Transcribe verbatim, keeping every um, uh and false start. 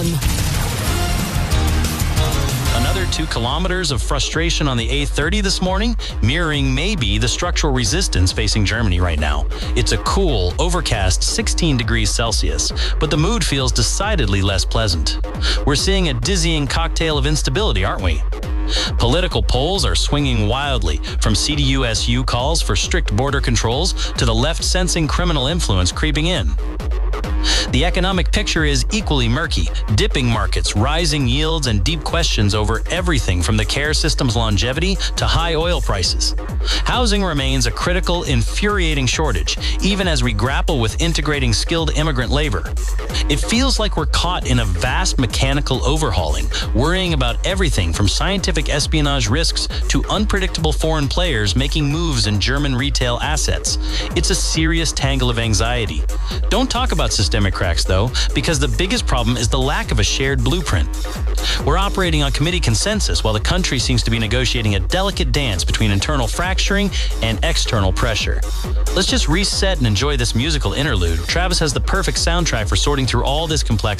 Another two kilometers of frustration on the A thirty this morning, mirroring maybe the structural resistance facing Germany right now. It's a cool, overcast sixteen degrees Celsius, but the mood feels decidedly less pleasant. We're seeing a dizzying cocktail of instability, aren't we? Political polls are swinging wildly, from C D U S U calls for strict border controls to the left sensing criminal influence creeping in. The economic picture is equally murky, dipping markets, rising yields, and deep questions over everything from the care system's longevity to high oil prices. Housing remains a critical, infuriating shortage, even as we grapple with integrating skilled immigrant labor. It feels like we're caught in a vast mechanical overhauling, worrying about everything from scientific espionage risks to unpredictable foreign players making moves in German retail assets. It's a serious tangle of anxiety. Don't talk about systemic cracks, though, because the biggest problem is the lack of a shared blueprint. We're operating on committee consensus while the country seems to be negotiating a delicate dance between internal fracturing and external pressure. Let's just reset and enjoy this musical interlude. Travis has the perfect soundtrack for sorting through all this complexity.